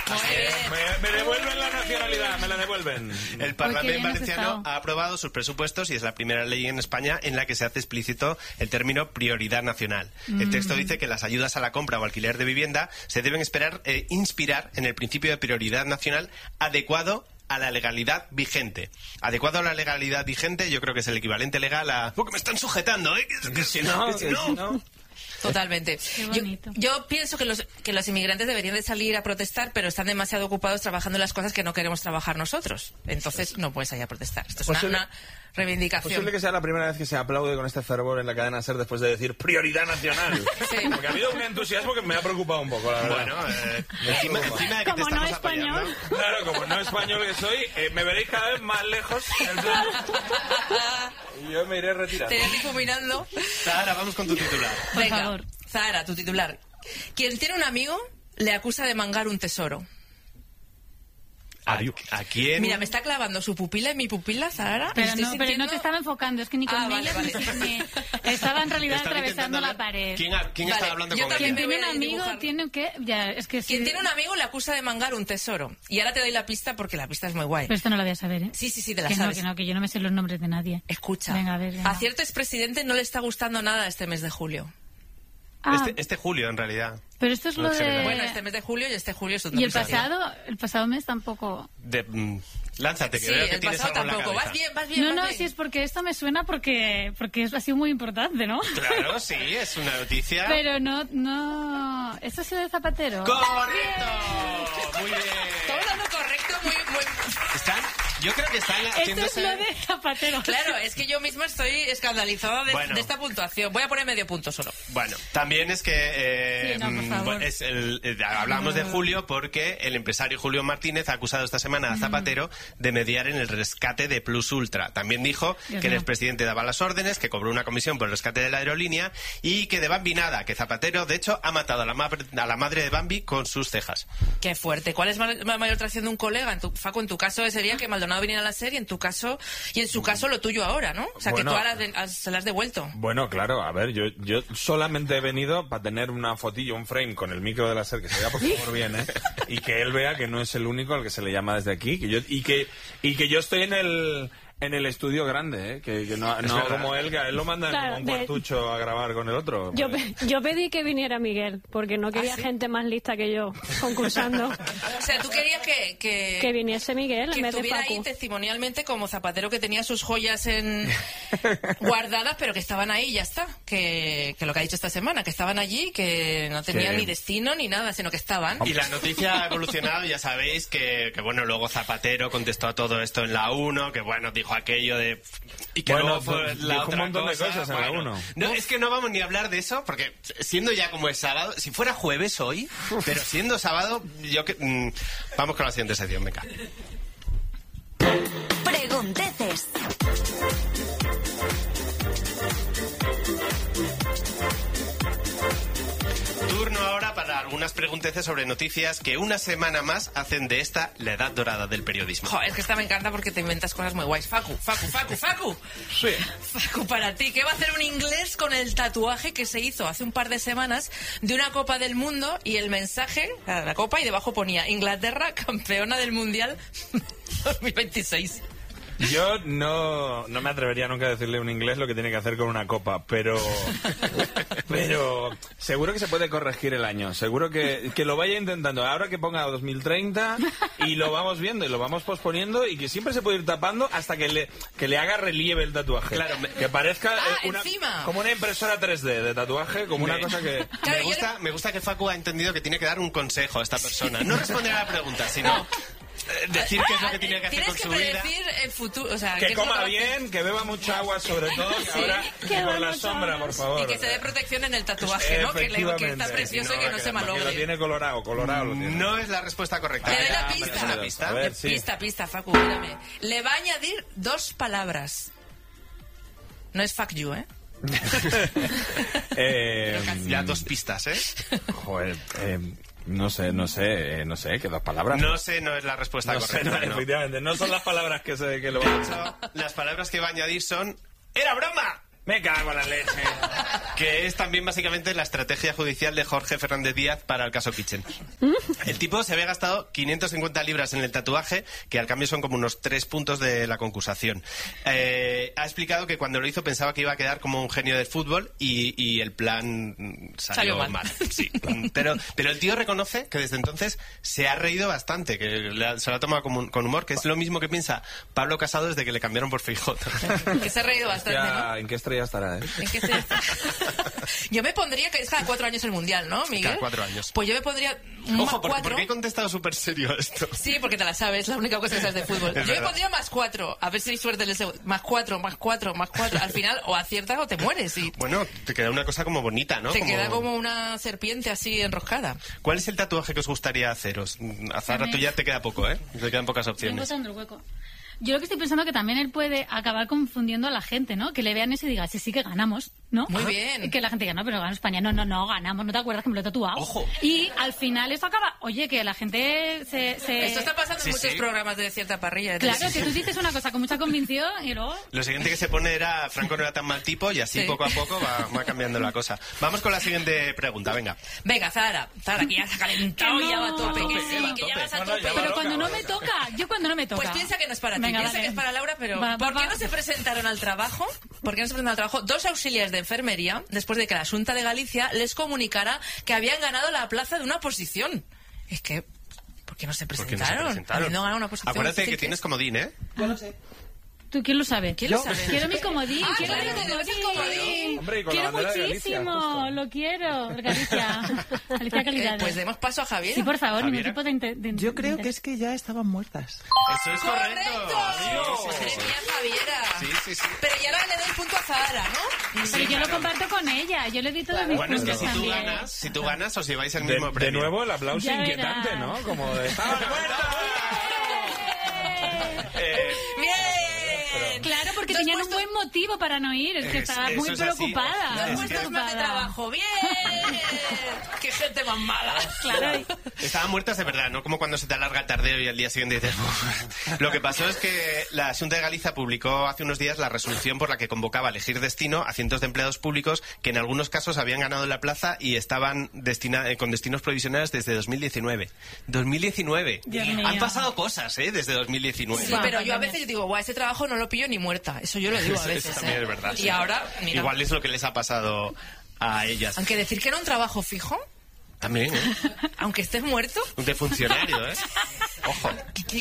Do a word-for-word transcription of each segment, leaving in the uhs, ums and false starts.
Me, me devuelven la nacionalidad, me la devuelven. El Parlamento valenciano ha aprobado sus presupuestos y es la primera ley en España en la que se hace explícito el término prioridad nacional. Mm. El texto dice que las ayudas a la compra o alquiler de vivienda se deben esperar, eh, inspirar en el principio de prioridad nacional adecuado a la legalidad vigente. Adecuado a la legalidad vigente, yo creo que es el equivalente legal a... Porque me están sujetando, ¿eh? Que si no, que si no... Totalmente. Yo, yo pienso que los que los inmigrantes deberían de salir a protestar, pero están demasiado ocupados trabajando en las cosas que no queremos trabajar nosotros. Entonces no puedes salir a protestar. Esto es una, una reivindicación. Posible que sea la primera vez que se aplaude con este fervor en la cadena SER después de decir prioridad nacional. Sí. Porque ha habido un entusiasmo que me ha preocupado un poco, la verdad. Bueno, eh, encima, encima de que como te no estamos español. apoyando. Claro, como no español que soy, eh, me veréis cada vez más lejos. Y yo me iré retirando. Te iré difuminando. Sara, vamos con tu titular. Por Venga, favor. Zahara, tu titular. Quien tiene un amigo le acusa de mangar un tesoro. ¿A, ¿A quién? Mira, me está clavando su pupila en mi pupila, Zahara. Pero, no, pero no te estaba enfocando, es que ni con ah, ella vale, vale. ni... estaba en realidad estaba atravesando la pared. ¿Quién, quién vale, está hablando con Quien ella? tiene un amigo tiene que... Ya, es que Quien sí. tiene un amigo le acusa de mangar un tesoro. Y ahora te doy la pista porque la pista es muy guay. Pero esto no lo voy a saber, ¿eh? Sí, sí, sí, te la que sabes. No, que no, que yo no me sé los nombres de nadie. Escucha. Venga, a ver, venga. A cierto expresidente no le está gustando nada este mes de julio. Ah, este, este julio, en realidad. Pero esto es lo de... Bueno, este mes de julio y este julio es un Y el pasado, el pasado mes tampoco... De, mm, lánzate, que sí, veo que el tienes pasado algo en la tampoco. cabeza. Vas bien, vas bien. No, vas no, bien. si es porque esto me suena porque porque ha sido muy importante, ¿no? Claro, sí, es una noticia. Pero no, no... ¿Esto ha sido de Zapatero? ¡Correcto! Muy bien. Estamos dando correcto, muy... muy... Están... Yo creo que están haciéndose... Esto es lo de Zapatero. Claro, es que yo misma estoy escandalizada de, bueno. de esta puntuación. Voy a poner medio punto solo. Bueno, también es que... Eh, sí, no, por favor. Es el, eh, hablamos de Julio porque el empresario Julio Martínez ha acusado esta semana a Zapatero mm. de mediar en el rescate de Plus Ultra. También dijo Dios que mío. El expresidente daba las órdenes, que cobró una comisión por el rescate de la aerolínea y que de Bambi nada, que Zapatero, de hecho, ha matado a la, ma a la madre de Bambi con sus cejas. Qué fuerte. ¿Cuál es la mayor traición de un colega? En tu, Facu, en tu caso sería que Maldonado viniera a la serie, en tu caso, y en su caso lo tuyo ahora, ¿no? O sea, bueno, que tú ahora de, has, se la has devuelto. Bueno, claro, a ver, yo, yo solamente he venido para tener una fotillo, un frame con el micro de la SER, que se vea por favor bien, ¿eh? Y que él vea que no es el único al que se le llama desde aquí, que yo, y que y que yo estoy en el... En el estudio grande, ¿eh? Que, que no, no como él, que a él lo mandan claro, con un cuartucho de... a grabar con el otro. Yo, pe yo pedí que viniera Miguel, porque no quería ¿Ah, sí? gente más lista que yo concursando. O sea, tú querías que... Que, que viniese Miguel que en vez de estuviera Facu. ahí testimonialmente como Zapatero, que tenía sus joyas en guardadas, pero que estaban ahí y ya está. Que, que lo que ha dicho esta semana, que estaban allí, que no tenían ni destino ni nada, sino que estaban. Y la noticia ha evolucionado, ya sabéis, que, que bueno, luego Zapatero contestó a todo esto en la uno, que bueno, dijo aquello de... Y que bueno, luego fue la dijo otra un montón cosa, de cosas en bueno, la uno. No, es que no vamos ni a hablar de eso, porque siendo ya como es sábado, si fuera jueves hoy, pero siendo sábado, yo que... Mmm, vamos con la siguiente sección, venga. Pregunteces. Turno ahora para algunas pregunteces sobre noticias que una semana más hacen de esta la edad dorada del periodismo. Joder, es que esta me encanta porque te inventas cosas muy guays. Facu, Facu, Facu, Facu. Sí. Facu, para ti, ¿qué va a hacer un inglés con el tatuaje que se hizo hace un par de semanas de una Copa del Mundo y el mensaje, la copa, y debajo ponía Inglaterra, campeona del Mundial dos mil veintiséis? Yo no, no me atrevería nunca a decirle a un inglés lo que tiene que hacer con una copa, pero pero seguro que se puede corregir el año, seguro que, que lo vaya intentando, ahora que ponga dos mil treinta y lo vamos viendo y lo vamos posponiendo y que siempre se puede ir tapando hasta que le, que le haga relieve el tatuaje, claro, me, que parezca ah, eh, una, encima. como una impresora tres D de tatuaje, como me, una cosa que... Claro, me, gusta, le... me gusta que Facu ha entendido que tiene que dar un consejo a esta persona, no responder a la pregunta, sino... No. Decir qué es lo que tiene que hacer con su vida. Tienes que predecir el futuro, o sea, que coma bien, que beba mucha agua sobre todo, que sí, ahora que por la sombra, por favor. Y que se dé protección en el tatuaje, ¿no? Que, le, que está precioso no, y que no que, se malogre. Que lo tiene colorado, colorado lo tiene. No es la respuesta correcta. Le doy la pista. Una pista. A ver, sí. Pista, pista, Facu, mírame. Le va a añadir dos palabras. No es fuck you, ¿eh? eh ya dos pistas, ¿eh? Joder, eh... No sé, no sé, eh, no sé, que dos palabras. No sé, no es la respuesta no correcta. Sé, no, no. Efectivamente, no son las palabras que, se, que lo van a Las palabras que va a añadir son... ¡Era broma! Me cago en la leche. que es también básicamente la estrategia judicial de Jorge Fernández Díaz para el caso Kitchen. El tipo se había gastado quinientas cincuenta libras en el tatuaje, que al cambio son como unos tres puntos de la concursación. Eh, ha explicado que cuando lo hizo pensaba que iba a quedar como un genio del fútbol y, y el plan salió, Salió mal. mal. Sí. Pero, pero el tío reconoce que desde entonces se ha reído bastante, que le ha- se lo ha tomado con, un- con humor, que es lo mismo que piensa Pablo Casado desde que le cambiaron por Feijóo. Que se ha reído bastante, ¿no? Ya, ¿en qué estrella estará, eh? ¿En qué se- Yo me pondría que es cada cuatro años el mundial, ¿no, Miguel? Cada cuatro años. Pues yo me pondría un Ojo, más ¿por, cuatro. ¿por qué he contestado súper serio a esto? Sí, porque te la sabes, la única cosa que sabes de fútbol. Es Yo me verdad. pondría más cuatro, a ver si hay suerte en el segundo. Más cuatro, más cuatro, más cuatro. Al final, o aciertas o te mueres. Y Bueno, te queda una cosa como bonita, ¿no? te queda como una serpiente así enroscada. ¿Cuál es el tatuaje que os gustaría haceros? A Zahara, tú ya te queda poco, ¿eh? Te quedan pocas Estoy opciones. encontrando el hueco. Yo lo que estoy pensando que también él puede acabar confundiendo a la gente, ¿no? Que le vean eso y diga, sí, sí que ganamos, ¿no? Muy Ah. bien. Y que la gente diga, no, pero ganó España. No, no, no, ganamos, ¿no te acuerdas que me lo he tatuado? Ojo. Y al final eso acaba, oye, que la gente se... se... Esto está pasando sí, en muchos sí. programas de cierta parrilla. de Claro, que televisión. tú dices una cosa con mucha convicción y luego... Lo siguiente que se pone era Franco no era tan mal tipo y así Sí. poco a poco va, va cambiando la cosa. Vamos con la siguiente pregunta, venga. Venga, Zara, Zara, que ya se ha calentado Que y ya va a no. tope. A Que tope, sí, va a que ya tope. vas a Bueno, tope. ya va Pero loca, cuando no me vale. toca, yo cuando no me toca. Pues piensa que no es para ti, Venga, piensa vale. que es para Laura, pero Va, va, ¿por qué va. no se presentaron al trabajo? ¿Por qué no se presentaron al trabajo dos auxiliares de enfermería después de que la Xunta de Galicia les comunicara que habían ganado la plaza de una posición? Es que, ¿por qué no se ¿Por qué presentaron? no se presentaron? Habiendo ganado una posición. Acuérdate que difícil tienes comodín, ¿eh? ¿Tú quién lo sabe? ¿Quién lo sabe? Quiero mi comodín, Ah, quiero claro, mi tenemos el comodín. comodín. Hombre, y con la Quiero bandera de Galicia, muchísimo, justo. lo quiero. Galicia. Galicia Eh, calidad. pues demos paso a Javier. Sí, por favor, ningún Javiera. tipo de... inte- de- Yo creo de- que es que ya estaban muertas. Eso es correcto. ¡Correcto! Sí, sí, Madre sí. mía, Javiera. Sí, sí, sí. Pero ya ahora le doy punto a Zahara, ¿no? Pero yo lo comparto con ella, yo le di todos mis Bueno, es que puntos si tú también. ganas, si tú ganas os lleváis el De, mismo de premio. nuevo el aplauso Ya inquietante, verás. ¿no? Como de... ¡Estaban muertas! Eh, ¡Bien! Claro, porque Nos tenían puesto- un buen motivo para no ir, es que Es- estaba eso muy es así. preocupada. Nos Es hemos que- puesto más de trabajo. ¡Bien! ¡Qué gente más mala! Claro, Estaban muertas de verdad, no como cuando se te alarga el tardeo y al día siguiente dices... "Uf". Lo que pasó es que la Xunta de Galicia publicó hace unos días la resolución por la que convocaba a elegir destino a cientos de empleados públicos que en algunos casos habían ganado la plaza y estaban destina- eh, con destinos provisionales desde dos mil diecinueve. dos mil diecinueve. Dios mío. Han pasado cosas, ¿eh? Desde dos mil diecinueve. Sí, pero yo a veces digo, guau, ese trabajo no lo pillo ni muerta. Eso yo lo digo a Eso veces. también ¿eh? es verdad. Y sí. ahora, mira. Igual es lo que les ha pasado a ellas. Aunque decir que era un trabajo fijo, También, ¿eh? aunque estés muerto, De funcionario, ¿eh? Ojo.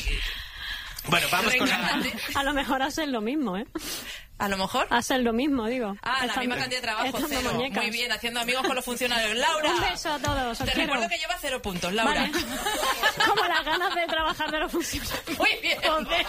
Bueno, vamos con la... reencarnante, A lo mejor hacen lo mismo, ¿eh? a lo mejor. Hacen lo mismo, digo. Ah, la Estando- misma cantidad de trabajo, estando cero. muñecas. Muy bien, haciendo amigos con los funcionarios. Laura. Un beso a todos, os Te quiero. recuerdo que lleva cero puntos, Laura. Vale. Como las ganas de trabajar de los funcionarios. Muy bien. Joder.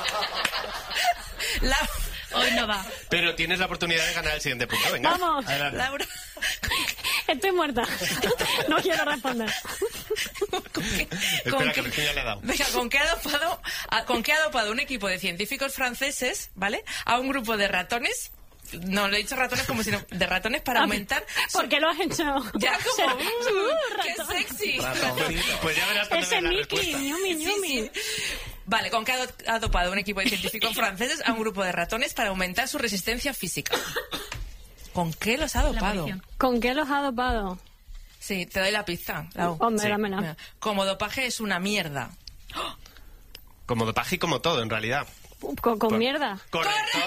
La- hoy no va. Pero tienes la oportunidad de ganar el siguiente punto, venga. Vamos. Laura. Estoy muerta. No quiero responder. ¿Con qué- Espera, con que qué- Virginia le ha dado. Venga, ¿con qué ha dopado, a- con qué ha dopado un equipo de científicos franceses, ¿vale? A un grupo de ratones. No, le he dicho ratones como si no, de ratones para aumentar. su- ¿Por qué lo has hecho? Ya como, Uh, ¡uh, qué ratón. sexy! Pues ya verás cuando Ese veas la Mickey, respuesta. ñumi, Sí, ñumi. sí. Vale, ¿con qué ha do- ha dopado un equipo de científicos franceses a un grupo de ratones para aumentar su resistencia física? ¿Con qué los ha La dopado? munición. ¿Con qué los ha dopado? Sí, te doy la pista. Lau. Hombre, Sí. dámela. Mira, como dopaje es una mierda. Como dopaje y como todo, en realidad. Con, con mierda. Correcto.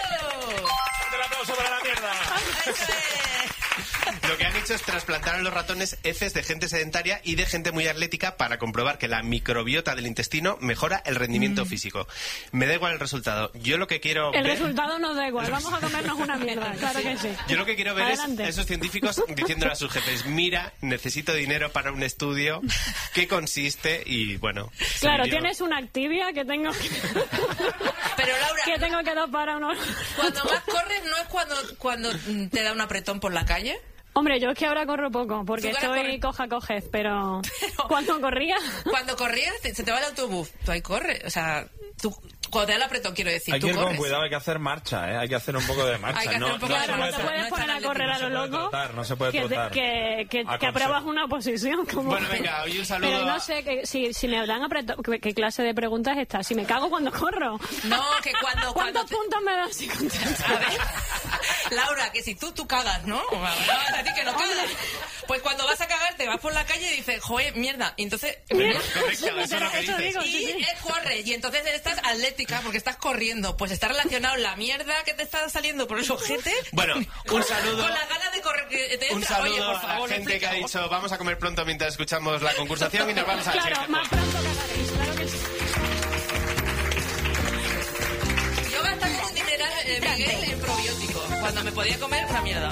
¡Un aplauso para la mierda! ¡Eso es! Lo que han hecho es trasplantar a los ratones heces de gente sedentaria y de gente muy atlética para comprobar que la microbiota del intestino mejora el rendimiento físico. Me da igual el resultado. Yo lo que quiero El ver... resultado nos da igual. Vamos a comernos una mierda. Claro que sí. Yo lo que quiero ver Adelante. es esos científicos diciéndole a sus jefes, mira, necesito dinero para un estudio, ¿qué consiste? Y bueno... se Claro, vivió- tienes una Activia que tengo que, Pero Laura, que tengo que dopar a unos... cuando más corres no es cuando, cuando mm, te da un apretón por la calle. Hombre, yo es que ahora corro poco, porque Tú ahora estoy corres- coja cojez, pero... Pero- Cuando corría... Cuando corrías te- se te va el autobús. Tú ahí corres. O sea, tú, cuando te da el apretón, quiero decir, Hay tú que ir con corres. cuidado, hay que hacer marcha, ¿eh? Hay que hacer un poco de marcha. Hay que hacer no, un poco no de se Claro, no puede te marcha. tra- puedes no es poner tan a correr a atlético, lo no se puede loco. trotar, no se puede que, trotar. que, que, A que consejo. apruebas una posición. Como... Bueno, venga, hoy un saludo Pero no a- sé que, si, si me habrán apretado... ¿qué, qué clase de pregunta es esta? Si me cago cuando corro. No, que cuando... cuando ¿Cuántos te- puntos me das si contesto? A ver, Laura, que si tú, tú cagas, ¿no? A ti que no cagas. Pues cuando vas a cagar, te vas por la calle y dices, joder, mierda. Y entonces... Correcto, eso es lo que Eso dices. digo, Y sí, sí. él corre, y entonces estás atlética porque estás corriendo. Pues está relacionado la mierda que te está saliendo por el ojete. Bueno, un saludo. Con las ganas de correr que te Un entra. saludo Oye, por a favor, la gente que ha explica. dicho vamos a comer pronto mientras escuchamos la concursación y nos vamos a la Claro, siguiente. más pronto cagaréis, claro que sí. Yo gastaba un dineral, eh, Miguel, en probiótico cuando me podía comer una mierda.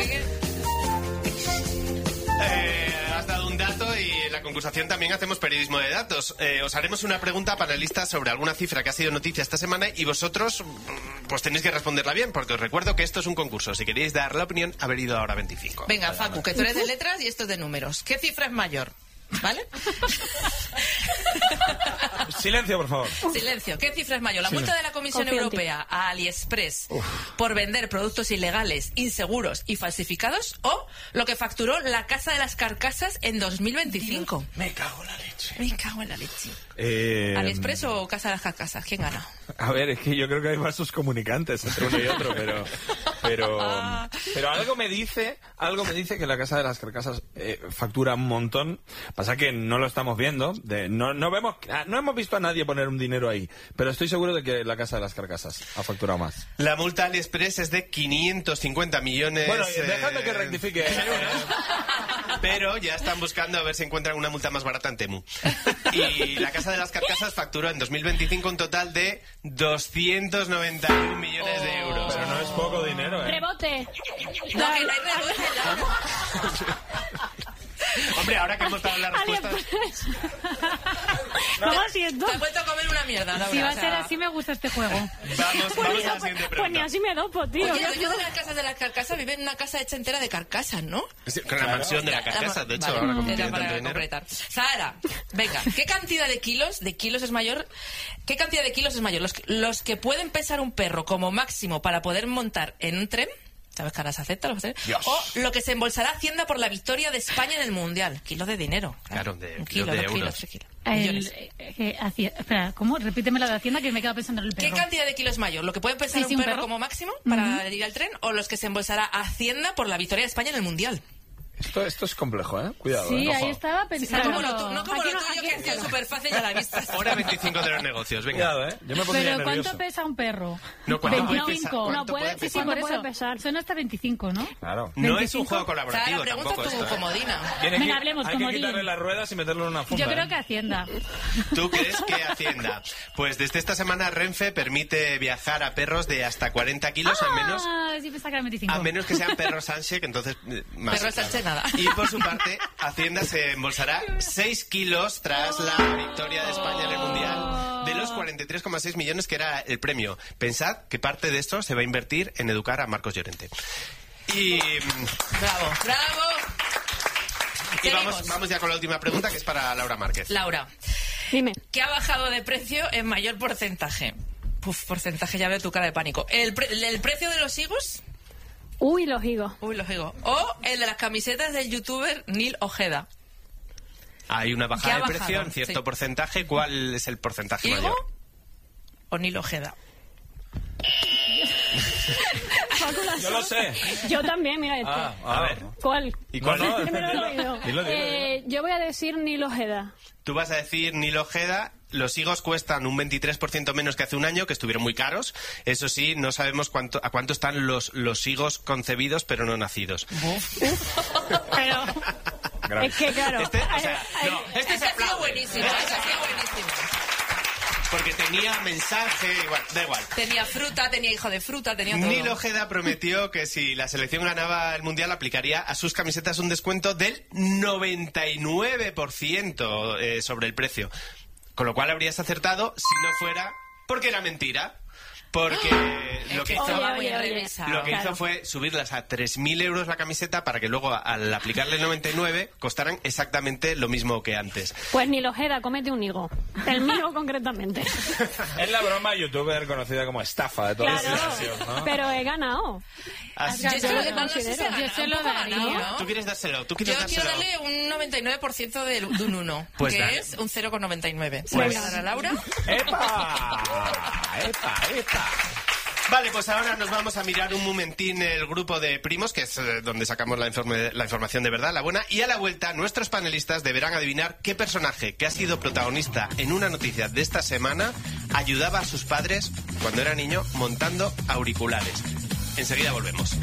Eh, has dado un dato y en la concursación también hacemos periodismo de datos. Eh, os haremos una pregunta panelista sobre alguna cifra que ha sido noticia esta semana y vosotros mm, pues tenéis que responderla bien porque os recuerdo que esto es un concurso. Si queréis dar la opinión, haber ido ahora veinticinco. Venga, Facu, que tú eres de letras y esto es de números. ¿Qué cifra es mayor? ¿Vale? Silencio, por favor. Silencio. ¿Qué cifra es mayor? ¿La multa de la Comisión Confío en ti. Europea a AliExpress por vender productos ilegales, inseguros y falsificados? ¿O lo que facturó la Casa de las Carcasas en dos mil veinticinco? Me cago en la leche. Me cago en la leche. Eh, ¿AliExpress o Casa de las Carcasas? ¿Quién gana? A ver, es que yo creo que hay vasos comunicantes entre uno y otro, pero pero pero algo me dice, algo me dice que la Casa de las Carcasas eh, factura un montón. Pasa que no lo estamos viendo, de, no no vemos, no hemos visto a nadie poner un dinero ahí, pero estoy seguro de que la Casa de las Carcasas ha facturado más. La multa AliExpress es de quinientos cincuenta millones. Bueno, eh, déjame que rectifique. Pero ya están buscando a ver si encuentran una multa más barata en Temu. Y la Casa de las Carcasas facturó en dos mil veinticinco un total de doscientos noventa y un millones de euros. Pero no es poco dinero, ¿eh? Rebote. No, que no hay rebote, ya. Hombre, ahora que hemos dado la respuesta... AliExpress. ¿Cómo siento? Te has vuelto a comer una mierda, Laura. Si va o a sea. ser así, me gusta este juego. Vamos, Pues, vamos mira, a la siguiente pues, pues ni pregunta. así me dopo, tío. Oye, Yo- el dueño de las Casas de las Carcasas vive en una casa hecha entera de carcasas, ¿no? Sí, con la mansión de la carcasa, de hecho, Vale, ahora como era tiene para tanto dinero. completar. Sara, venga, ¿qué cantidad de kilos, de kilos es mayor? ¿Qué cantidad de kilos es mayor? Los, que- los que pueden pesar un perro como máximo para poder montar en un tren, ¿sabes que ahora se acepta? ¿Lo acepta? Dios. O lo que se embolsará Hacienda por la victoria de España en el Mundial. Kilos de dinero. Claro, de- un kilos kilo, de dos euros. kilos, tres kilos. El, Millones. eh, eh, hacia- espera, ¿cómo? Repíteme la de Hacienda que me he quedado pensando en el ¿Qué perro. cantidad de kilos es mayor? ¿Lo que puede pesar Sí, un, sí, un perro perro. como máximo para ir al tren o los que se embolsará Hacienda por la victoria de España en el Mundial? Esto, esto es complejo, ¿eh? Cuidado. Sí, ¿eh? ahí Ojo. estaba No pensando. como lo, tu- no como Aquí lo no- tuyo, aquí que ha sido no. súper fácil y a la vista. Hora veinticinco de los negocios, venga. Cuidado, ¿eh? Yo me pondría Pero nervioso. ¿cuánto pesa un perro? No, ¿cuánto puede pesar? veinticinco. ¿Cuánto No puede, puede sí, sí, pesar? por ¿Cuánto eso. puede pesar? Son hasta veinticinco, ¿no? Claro. No es un veinticinco. juego Sara, colaborativo la pregunta tampoco es tu esto, ¿eh? comodina. Tiene Venga, que- hablemos, hay que comodín. quitarle las ruedas y meterlo en una funda. Yo creo ¿eh? que Hacienda. ¿Tú crees que Hacienda? Pues desde esta semana Renfe permite viajar a perros de hasta cuarenta kilos, a menos Ah, sí, pensaba que era veinticinco. a menos que sean perros Sánchez, que entonces eh, más. Perro Sánchez, nada. Y por su parte, Hacienda se embolsará seis kilos tras la victoria de España en el Mundial de los cuarenta y tres coma seis millones que era el premio. Pensad que parte de esto se va a invertir en educar a Marcos Llorente. Y, Bravo, bravo. y vamos, Seguimos. vamos ya con la última pregunta, que es para Laura Márquez. Laura, Dime. ¿qué ha bajado de precio en mayor porcentaje? Puf, porcentaje, ya veo tu cara de pánico. ¿El, pre- el precio de los higos? Uy, los higos. Uy, los higos. O el de las camisetas del youtuber Neil Ojeda. Hay una ¿Qué bajada ha de precio bajado? en cierto Sí. porcentaje. ¿Cuál es el porcentaje ¿Higo mayor? o Neil Ojeda? Yo lo sé. Yo también, mira este. Ah, A ver. ¿Cuál? ¿Y cuál? No, no, Que me lo he dilo, oído. dilo, dilo, Eh, yo voy a decir Nilo Ojeda. Tú vas a decir Nilo Ojeda. Los higos cuestan un veintitrés por ciento menos que hace un año, que estuvieron muy caros. Eso sí, no sabemos cuánto, a cuánto están los, los higos concebidos pero no nacidos. Pero Grave. es que claro. Este, o sea, ay, no, ay, este Ese se ha sido aplaude. buenísimo, ese ha sido buenísimo. Porque tenía mensaje, igual, da igual. Tenía fruta, tenía hijo de fruta, tenía todo. Nilo Ojeda prometió que si la selección ganaba el Mundial aplicaría a sus camisetas un descuento del noventa y nueve por ciento eh, sobre el precio. Con lo cual habrías acertado si no fuera porque era mentira. Porque Es lo que que hizo... estaba Oye, muy oye, oye. revisado. Lo que Claro. hizo fue subirlas a tres mil euros la camiseta para que luego al aplicarle el noventa y nueve costaran exactamente lo mismo que antes. Pues Nilo Ojeda, comete un higo. El mío concretamente. Es la broma youtuber conocida como estafa de toda la Claro, generación, ¿no? pero he ganado. Así- Yo, Yo yo, lo no, no sé si considero. se Yo se lo gana, un poco daría. ganado, ¿no? Tú quieres dárselo, tú quieres Yo quiero dárselo. darle un noventa y nueve por ciento de, de un uno, Pues que dale. es un cero coma noventa y nueve. Pues- ¿Se lo voy a dar a Laura? ¡Epa! ¡Epa, epa! Vale, pues ahora nos vamos a mirar un momentín el grupo de primos, que es eh, donde sacamos la, informe, la información de verdad, la buena, y a la vuelta nuestros panelistas deberán adivinar qué personaje que ha sido protagonista en una noticia de esta semana ayudaba a sus padres, cuando era niño, montando auriculares. Enseguida volvemos.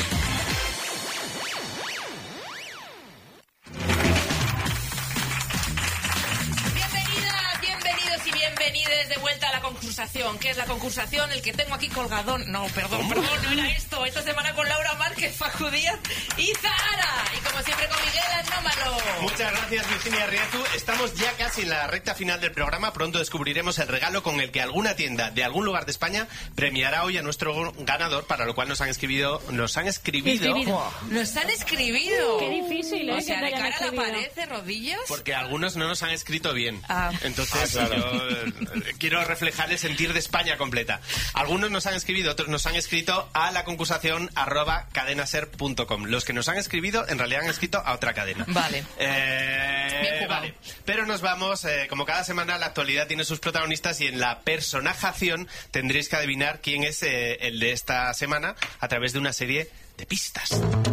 Bienvenidos de vuelta a la concursación. ¿Qué es la concursación? El que tengo aquí colgadón. No, perdón, ¿Cómo? perdón, no era esto. Esta semana con Laura Márquez, Facu Díaz y Zahara. Y como siempre con Miguel Anómalo. Muchas gracias, Virginia Riezu. Estamos ya casi en la recta final del programa. Pronto descubriremos el regalo con el que alguna tienda de algún lugar de España premiará hoy a nuestro ganador, para lo cual nos han escribido... Nos han escribido... escribido. Nos han escribido. Qué difícil, ¿eh? O sea, que de cara escribido. a la pared, de rodillas. Porque algunos no nos han escrito bien. Ah. Entonces, ah, claro. yo quiero reflejar el sentir de España completa. Algunos nos han escrito, otros nos han escrito a la concursación arroba cadenaser punto com. Los que nos han escrito, en realidad han escrito a otra cadena. Vale. Eh, Bien jugado. vale. Pero nos vamos, eh, como cada semana, la actualidad tiene sus protagonistas y en la personajación tendréis que adivinar quién es eh, el de esta semana a través de una serie de pistas.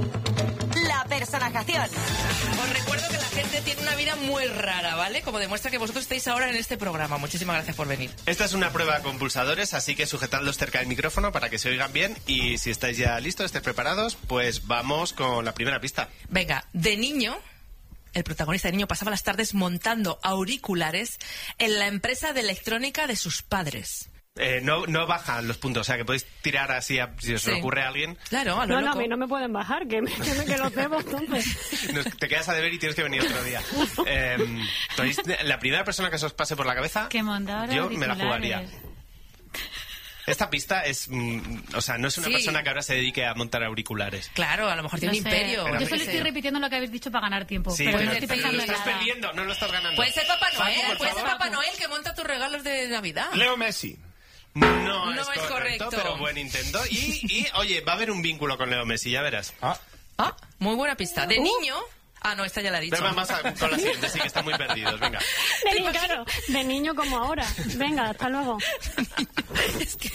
La personajación. Os recuerdo que la gente tiene una vida muy rara, ¿vale? Como demuestra que vosotros estáis ahora en este programa. Muchísimas gracias por venir. Esta es una prueba con pulsadores, así que sujetadlos cerca del micrófono para que se oigan bien. Y si estáis ya listos, estáis preparados, pues vamos con la primera pista. Venga, de niño, el protagonista de niño pasaba las tardes montando auriculares en la empresa de electrónica de sus padres. Eh, no, no bajan los puntos, o sea que podéis tirar así a, si os Sí. ocurre a alguien. Claro, a lo No, no, a loco. mí no me pueden bajar, que me, que me que lo debo, entonces. Nos- te quedas a deber y tienes que venir otro día. Eh, ¿tenéis- la primera persona que se os pase por la cabeza, Que montaba yo me la jugaría. auriculares. Esta pista es, mm, o sea, no es una Sí. persona que ahora se dedique a montar auriculares. Claro, a lo mejor tiene No un sé. imperio. Pero Yo yo solo qué estoy sé. repitiendo lo que habéis dicho para ganar tiempo. Sí, pero pero, no estoy pero pensando lo en estás nada. perdiendo, no lo estás ganando. Puede ser Papá Noel, Facu, por puede ser favor. Papá Noel que monta tus regalos de Navidad. Leo Messi. No, No es, es correcto, correcto. pero buen intento. Y, y, oye, va a haber un vínculo con Leo Messi, ya verás. Ah, Ah, muy buena pista. De niño... Ah, no, esta ya la he dicho. Venga, vamos a- con la siguiente, sí que están muy perdidos, venga. De niño, claro, de niño como ahora. Venga, hasta luego. Es que...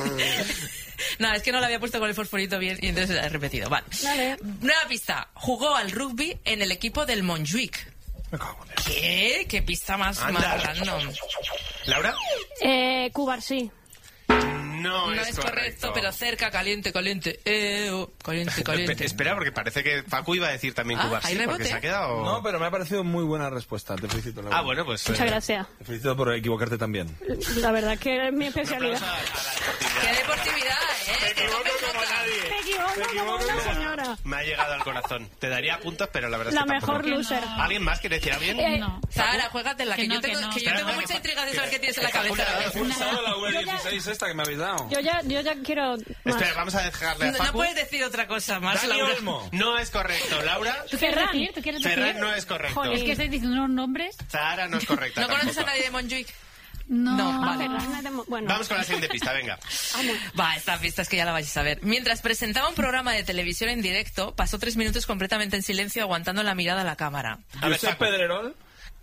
No, es que no la había puesto con el fosforito bien y entonces la he repetido. Vale. Vale. Nueva pista. Jugó al rugby en el equipo del Montjuic. me cago en eso. ¿Qué? ¿Qué pista más, Anda. más random? ¿Laura? Eh, Cubarsí. No, No es, es correcto, pero cerca, caliente, caliente. Eh, oh, caliente, caliente. Pe- Espera, porque parece que Facu iba a decir también Ah, Cubarsí, ¿hay porque rebote? se ha quedado... No, pero me ha parecido muy buena respuesta. Te felicito. Laura. Ah, bueno, pues... Muchas eh, gracias. Te felicito por equivocarte también. La verdad que es mi un aplauso especialidad. a- a la ¡Qué deportividad. deportividad, eh! ¡Que tope nota! Me equivoco como una señora. Me ha llegado al corazón. Te daría puntos, pero la verdad es La que tampoco. mejor loser. ¿Alguien más quiere decir alguien? Eh, No. Sara, juégatela, que, Que no, yo tengo, que no. que yo Espera, tengo espera, mucha que- intriga de saber que- qué tienes en la que Facu le ha cabeza. dado He pulsado la U dieciséis esta que me habéis dado. Yo ya, yo ya quiero más. Espera, vamos a dejarle a No, no Facu. puedes decir otra cosa más, Dani Laura. Olmo. No es correcto, Laura. ¿Tú quieres Ferran. decir? ¿Tú quieres decir? Ferran no es correcto. Jolín. Es que estáis diciendo unos nombres. Zahara no es correcta ¿No conoces a tampoco. nadie de Montjuic? No. No, Ah, vale. Ferran es de Mo- Bueno, Vamos con la siguiente pista, venga. Va, esta pista es que ya la vais a ver. Mientras presentaba un programa de televisión en directo, pasó tres minutos completamente en silencio aguantando la mirada a la cámara. A ver, Josep Facu. Pedrerol.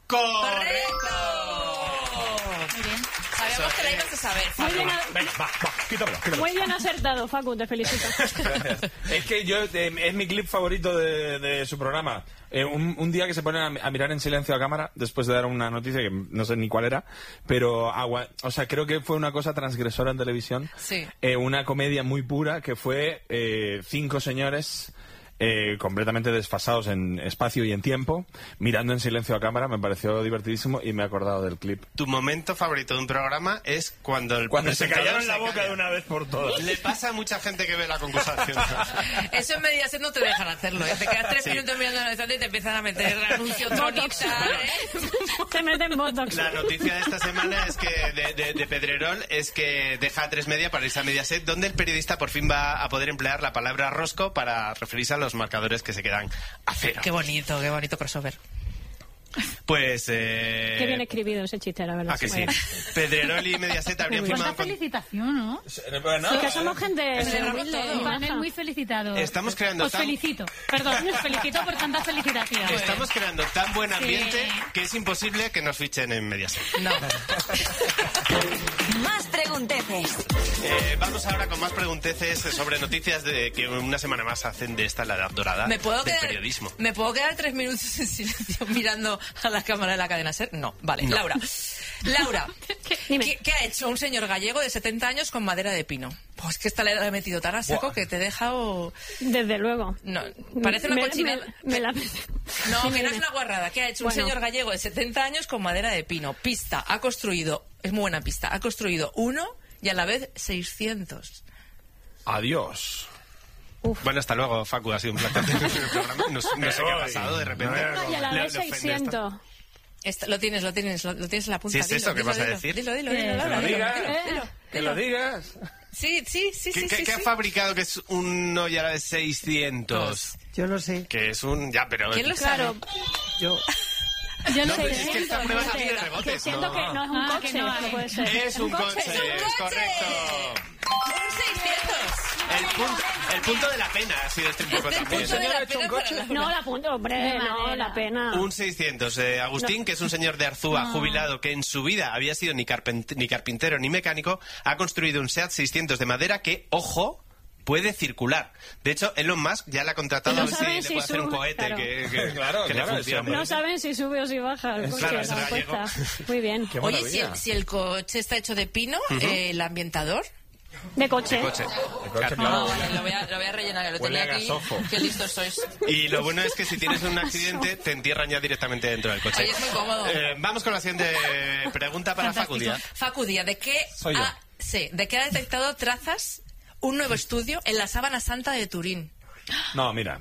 ¡Correcto! Muy bien. Sabíamos que la ibas a saber, muy Facu. bien, Venga, va, va, quítamelo, quítamelo. muy bien acertado, Facu, te felicito. Gracias. Es que yo eh, es mi clip favorito de, de su programa. Eh, un, un día que se ponen a, a mirar en silencio a cámara después de dar una noticia que no sé ni cuál era, pero agua, o sea, creo que fue una cosa transgresora en televisión. Sí. Eh, una comedia muy pura que fue eh, cinco señores eh, completamente desfasados en espacio y en tiempo, mirando en silencio a cámara. Me pareció divertidísimo y me he acordado del clip. Tu momento favorito de un programa es cuando el Cuando se presentador callaron la se boca calla. de una vez por todas. Le pasa a mucha gente que ve la concursación. Eso en Mediaset no te dejan hacerlo, ¿eh? Te quedas tres Sí. minutos mirando la estante y te empiezan a meter anuncios Tronita, ¿eh? Te meten botox. La noticia de esta semana es que de, de, de Pedrerol es que deja a tres media para irse a Mediaset, donde el periodista por fin va a poder emplear la palabra rosco para referirse a los marcadores que se quedan a cero. Qué bonito, qué bonito crossover. Pues... Eh... Qué bien escribido ese chiste, la verdad. Ah, que sí. Pedrerol y Mediaset habrían firmado... Cuánta felicitación, ¿no? Bueno, Sí, que somos gente humilde y Panel maja. muy felicitado. Estamos creando Os tan- felicito. Perdón, os felicito por tanta felicitación. Estamos creando tan buen ambiente Sí. que es imposible que nos fichen en Mediaset. No. Más pregunteces. Eh, vamos ahora con más pregunteces sobre noticias de que una semana más hacen de esta la edad dorada ¿Me puedo, del quedar, periodismo. ¿Me puedo quedar tres minutos en silencio mirando a la cámara de la cadena SER? No, vale. Laura. Laura, Dime. ¿qué, qué ha hecho un señor gallego de setenta años con madera de pino? Pues que esta le he metido tan a saco Buah. que te he dejado... Desde luego. No, parece una Me- cochinada. me- me la- No, Dime, que no es dime. una guarrada. ¿Qué ha hecho Bueno. un señor gallego de setenta años con madera de pino? Pista, ha construido... Es muy buena pista. Ha construido uno y a la vez seiscientos. Adiós. Bueno, hasta luego, Facu, ha sido un placer tener el programa. No, sé- no sé qué ha pasado de repente. Y a la Le- vez le ofende seiscientos. Esta- lo tienes, lo tienes, lo, lo tienes en la punta. ¿Sí es Dilo, eso que dilo, vas a dilo, decir? Dilo, dilo, Eh, dilo, que Laura, lo dilo, diga. dilo, Eh, dilo, Que dilo. lo digas. Sí, sí, sí, ¿Qué, sí, qué- sí, qué ha sí. fabricado que es uno y ahora es seiscientos? Yo lo sé. Que es un... Ya, pero... ¿Quién lo Claro, sabe? Yo. Yo No, lo pero sé. es que esta prueba es así de que rebotes, siento ¿no? que no es un Ah, coche, que no no, hay. puede ser. Es un coche, ¡Es un es coche! correcto. Un seiscientos. El punto, el punto de la pena ha sido este un poco El también. punto de señor la ha hecho un pena para coche? Laura. No, la punta, hombre, De no, madera. la pena. Un seiscientos. Eh, Agustín, que es un señor de Arzúa, Ah. jubilado, que en su vida había sido ni, carpent- ni carpintero ni mecánico, ha construido un SEAT seiscientos de madera que, ojo, puede circular. De hecho, Elon Musk ya le ha contratado No a ver si saben le si puede hacer un sube, cohete claro. que, que- Claro, que claro, le funcione. No saben si sube o si baja el coche, Claro, es la gallego. apuesta. Muy bien. Qué Oye, maravilla. si el, si el coche está hecho de pino, eh, el ambientador... De coche. Coche. El coche, Ah, claro. vale, lo voy a, lo voy a rellenar, que lo Huele tenía a aquí. gasofo. Qué listos sois. Y lo bueno es que si tienes un accidente, te entierran ya directamente dentro del coche. Oye, es muy cómodo. Eh, vamos con la siguiente pregunta para Fantástico. Facu Díaz. Facu Díaz, ¿de qué, Soy yo. ha, sí, ¿de qué ha detectado trazas un nuevo estudio en la Sábana Santa de Turín? No, mira.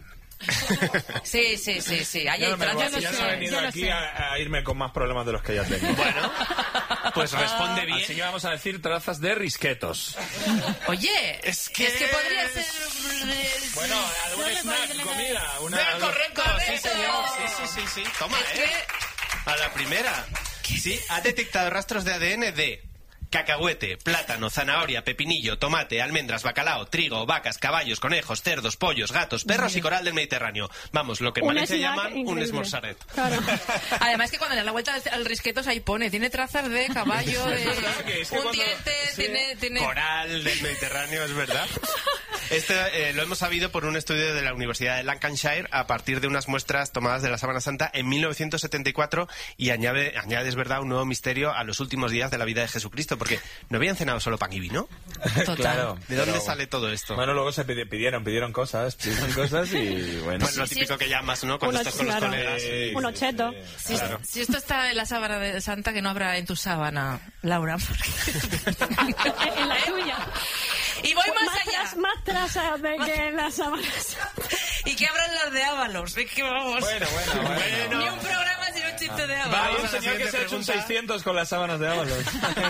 Sí, sí, sí, sí. Ahí Ya hay no, me voy- trazas. ya sé, no he venido yo lo aquí sé. a, a irme con más problemas de los que ya tengo. Bueno, pues responde bien. Así que vamos a decir trazas de risquetos. Oye, Es que- podría ser... Bueno, algún snack, comida. Una, Bien, correcto, sí Correcto. señor, sí, sí, sí, sí. Toma, Es eh. que- A la primera. Sí, ha detectado rastros de A D N de cacahuete, plátano, zanahoria, pepinillo, tomate, almendras, bacalao, trigo, vacas, caballos, conejos, cerdos, pollos, gatos, perros y coral del Mediterráneo. Vamos, lo que en Un Valencia snack llaman un increíble. esmorzaret. Claro. Además que cuando le da la vuelta al, al risquetos ahí pone, tiene trazas de caballo, de verdad que es que un cuando- diente, sí. tiene... tiene... Coral del Mediterráneo, es verdad. Esto eh, lo hemos sabido por un estudio de la Universidad de Lancashire a partir de unas muestras tomadas de la Sábana Santa en mil novecientos setenta y cuatro y añade, añade, es verdad, un nuevo misterio a los últimos días de la vida de Jesucristo, porque no habían cenado solo pan y vino. Total. Claro. ¿De dónde pero- sale todo esto? Bueno, luego se pidi- pidieron, pidieron cosas, pidieron cosas y bueno. Pues lo Sí, típico sí. que llamas, ¿no? Cuando Uno- estás con los claro. colegas. Sí, Un ocheto. Si, si esto está en la sábana de Santa, que no habrá en tu sábana, Laura. porque- En la tuya. Y voy más, Más, allá. tras- más trazas de que las sábanas. Y que abran las de Ábalos. Es que vamos. Bueno, bueno, bueno. Ni un programa sin un chiste de Hay Ábalos. un Vamos a la señor que siguiente se ha hecho un pregunta. seiscientos con las sábanas de Ábalos.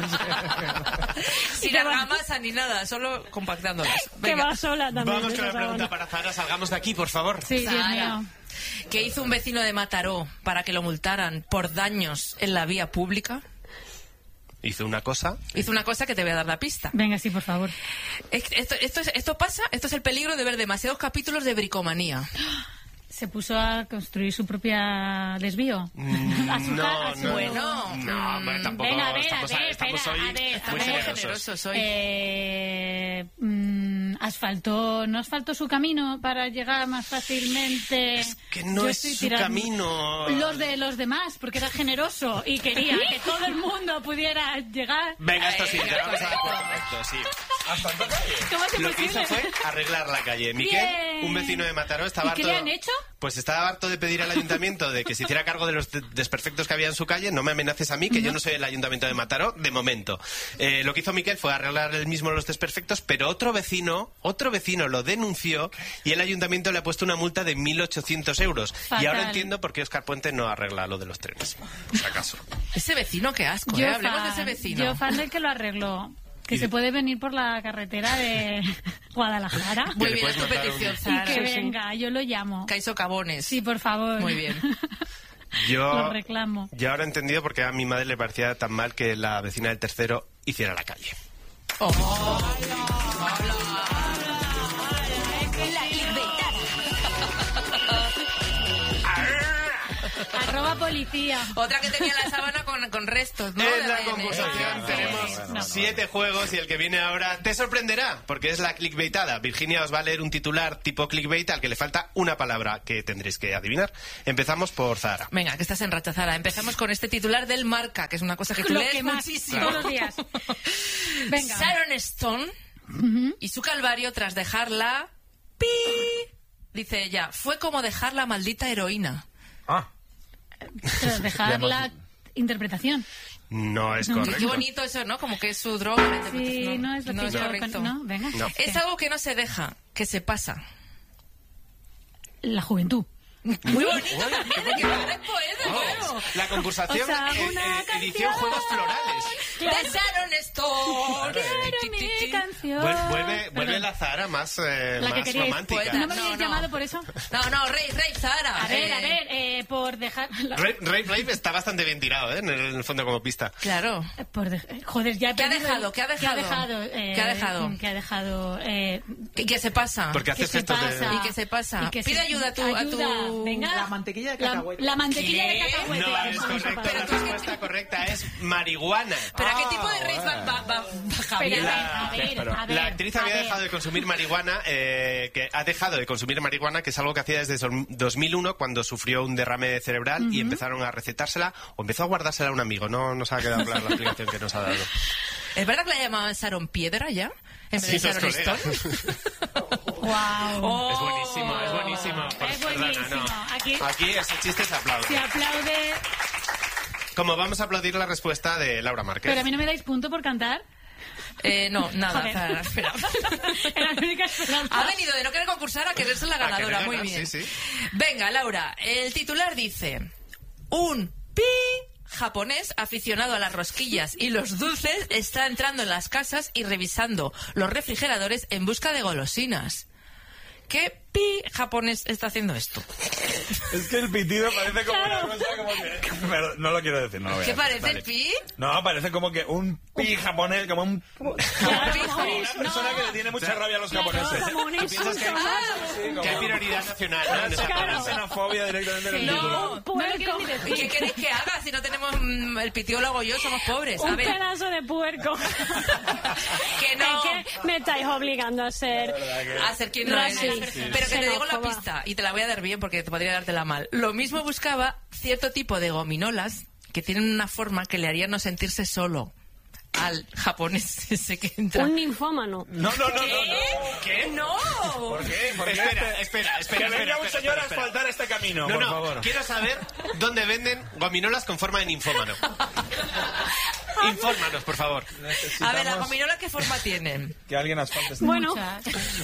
Sin argamasa ni nada, solo compactándolas. Que Venga. va sola también. Vamos con la esa pregunta sábana. para Zara. Salgamos de aquí, por favor. Sí, Dios Sara. mío. ¿Qué hizo un vecino de Mataró para que lo multaran por daños en la vía pública? Hizo una cosa. Hizo una cosa que te voy a dar la pista. Venga, sí, por favor. Es- Esto, esto, es- esto pasa, esto es el peligro de ver demasiados capítulos de bricomanía. Se puso a construir su propia desvío. a su ca- a su- no, Bueno, no, mm, bueno, tampoco Venga, a ver, estamos, a ver, estamos espera, hoy a ver, muy estamos generosos. generosos hoy. Eh, mm, asfaltó, ¿no asfaltó su camino para llegar más fácilmente? Es que no Yo es estoy su tirando- camino. Los de los demás, porque era generoso y quería que todo el mundo pudiera llegar. Venga, esto sí, Ay, te vamos a dar por correcto. correcto, sí. ¿Cómo es Lo que hizo posible? fue arreglar la calle. Miquel, Bien. un vecino de Mataró, estaba ¿Y qué harto... le han hecho? Pues estaba harto de pedir al ayuntamiento de que se hiciera cargo de los de- desperfectos que había en su calle. No me amenaces a mí, que yo no soy el ayuntamiento de Mataró, de momento. Eh, lo que hizo Miquel fue arreglar él mismo los desperfectos, pero otro vecino, otro vecino lo denunció y el ayuntamiento le ha puesto una multa de mil ochocientos euros. Y Fatal. ahora entiendo por qué Óscar Puente no arregla lo de los trenes. Por si acaso. Ese vecino, qué asco, Yo ¿eh? Hablemos de fan- ese vecino. Yo fan del que lo arregló. Que Y- se puede venir por la carretera de Guadalajara. Muy le bien, puedes es tu mandar petición, un- Y Zara. que Sí, sí. venga, yo lo llamo. Caiso Cabones. Sí, por favor. Muy bien. Yo, Lo reclamo. yo ahora he entendido por qué a mi madre le parecía tan mal que la vecina del tercero hiciera la calle. Oh, La clickbaitada. Arroba policía. otra que tenía la sábana con, con restos, ¿no? En De la A D N. concursación Sí, tenemos no. siete juegos y el que viene ahora te sorprenderá, porque es la clickbaitada. Virginia os va a leer un titular tipo clickbait al que le falta una palabra que tendréis que adivinar. Empezamos por Zahara. Venga, que estás en racha, Zara. Empezamos con este titular del Marca, que es una cosa que tú Lo lees que más, muchísimo. todos los días. Venga. Sharon Stone y su calvario tras dejarla... ¡Pi! Dice ella, fue como dejar la maldita heroína. Ah, Tras dejar la interpretación. No es Qué, qué correcto. bonito eso, ¿no? Como que es su droga. la Sí, interpretación. no es lo que yo... correcto. No, venga. No. Es algo que no se deja, que se pasa. La juventud. Muy bonito también, que eres poeta, bueno. La concursación O sea, eh, una eh, edición canción. Juegos Florales. De Sharon Stone. Quiero Ti, ti, mi ti. canción. Vuel- Vuelve, vuelve Perdón. la Zahara más, eh, La que más queríais. romántica. Poeta. ¿No me No, habéis no. llamado por eso? No, no, Rey, Rey, Zara. A ver, Eh, a ver, eh, por dejar... la- Ray, Ray Brave está bastante bien tirado, ¿eh? En el, en el fondo como pista. Claro. eh, Por de- Joder, ya he ¿Qué ha perdido- dejado? ¿Qué ha dejado? ¿Qué ha dejado? eh, ¿Qué ha dejado? ¿Qué ha dejado? eh, ¿Y qué se pasa? Porque ¿Qué haces se gestos pasa? de... ¿Y qué se pasa? Y que Pide se- ayuda a tu- a ayuda. tu- Venga. La mantequilla de La- cacahuete. La, mantequilla ¿Qué? de cacahuete. No es Eso no se correcto, pasa. la respuesta correcta es marihuana. ¿Pero a qué tipo de raíz va, va, va, va Javier? Pero, La- a ver, pero- a ver, La actriz a había ver. dejado de consumir marihuana, eh, que ha dejado de consumir marihuana, que es algo que hacía desde dos mil uno cuando sufrió un derrame cerebral y empezaron a recetársela o empezó a guardársela a un amigo. No nos ha quedado clara la explicación que nos ha dado. ¿Es verdad que la llamaban Sharon Piedra ya? En vez Sí, de los Sharon colegas. Stone. Guau. Oh. Es buenísimo, es buenísimo. Es Perdona, buenísimo. no. Aquí Aquí ese chiste se aplaude. se aplaude. Como vamos a aplaudir la respuesta de Laura Márquez. Pero a mí no me dais punto por cantar. Eh, no, nada, Joder. Zara, espera. Era la única esperanza. Ha venido de no querer concursar a querer ser la A querer ganadora, ganar, muy bien. sí, sí. Venga, Laura, el titular dice: un pi japonés aficionado a las rosquillas y los dulces está entrando en las casas y revisando los refrigeradores en busca de golosinas. ¿Qué pi japonés está haciendo esto? es que el pitido parece como una cosa como que... Pero no lo quiero decir, no lo voy a ¿Qué decir. parece vale. el pi? No, parece como que un pi japonés, como un... Claro, Pi Como una persona que le tiene mucha rabia a los japoneses. Como un piensas que- insulto. Que hay prioridad nacional, ¿no? En esa Una palabra. xenofobia directamente en el No. título. Un puerco. ¿Y qué queréis que haga si no tenemos mm, el pitido lo hago yo? Somos pobres. A Un ver, pedazo de puerco. que no. Es que me estáis obligando a ser... A ser quien no es. Racista. Pero que te digo la Xenófoba. pista y te la voy a dar bien porque te podría dártela mal. Lo mismo buscaba cierto tipo de gominolas que tienen una forma que le haría no sentirse solo al japonés ese que entra. Un ninfómano. No, no, no, no, no. ¿Qué? ¡No! ¿Por qué? ¿Por qué Espera, este- espera, espera, Que espera, venga un espera, señor a espera. asfaltar este camino, No, por no, favor. quiero saber dónde venden gominolas con forma de ninfómano. Infórmanos, por favor. A ver, ¿las Necesitamos gominolas qué forma tienen? que alguien asfalte este... Bueno, Muchas.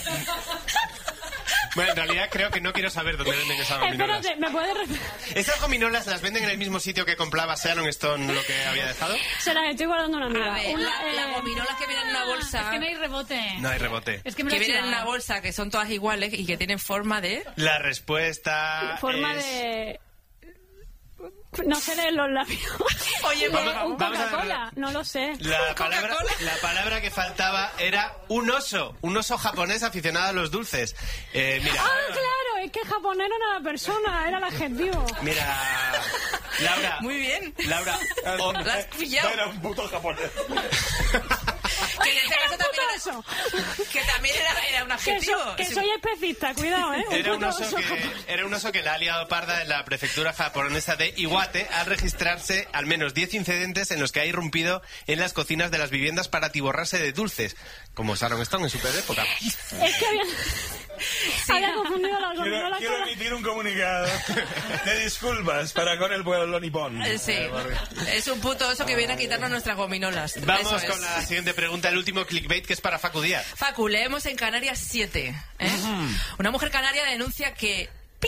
Bueno, en realidad creo que no quiero saber dónde venden esas gominolas. espérate, ¿me puedes repetir? ¿Esas gominolas las venden en el mismo sitio que compraba Sharon Stone lo que había dejado? Se las estoy guardando a una amiga. A ver, Una, la- eh, las gominolas que vienen en una bolsa. Es que no hay rebote. No hay rebote. Es que me lo Que he vienen en chivado. una bolsa que son todas iguales y que tienen forma de... La respuesta forma es... de... No sé leer los labios. Oye, por Vamos- favor. Un vamos a ver Coca-Cola, la- no lo sé. La palabra, Coca-Cola. la palabra que faltaba era un oso, un oso japonés aficionado a los dulces. Eh, mira, Ah, claro, es que japonés no era la persona, era el adjetivo. mira, Laura, Muy bien. Laura, o- La has pillado. Era un puto japonés. Que en este caso también era, Oso. que también era, era un Que, adjetivo. so- que Sí. soy especista, cuidado, ¿eh? Era un, puto oso oso que, japonés. era un oso que la ha liado parda en la prefectura japonesa de Iwate al registrarse al menos diez incidentes en los que ha irrumpido en las cocinas de las viviendas para atiborrarse de dulces, como Sharon Stone en su peor época. Es que había, había confundido la Quiero, gominola quiero con la... emitir un comunicado de disculpas para con el pueblo nipón. Eh, Sí, es un puto oso que viene a quitarnos nuestras gominolas. Vamos Eso es. con la siguiente pregunta, el último clickbait, que es para Facu Díaz. Facu, leemos en Canarias siete. ¿eh? Una mujer canaria denuncia que pi